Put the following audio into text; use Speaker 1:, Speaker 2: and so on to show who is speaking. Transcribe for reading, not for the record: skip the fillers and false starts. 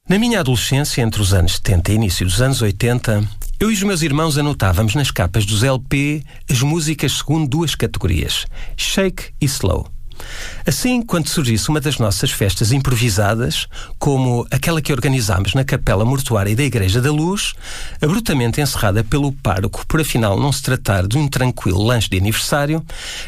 Speaker 1: Na minha adolescência, entre os anos 70 e início dos anos 80, eu e os meus irmãos anotávamos nas capas dos LP as músicas segundo duas categorias, shake e slow. Assim, quando surgisse uma das nossas festas improvisadas, como aquela que organizámos na capela mortuária da Igreja da Luz, abruptamente encerrada pelo pároco por afinal não se tratar de um tranquilo lanche de aniversário,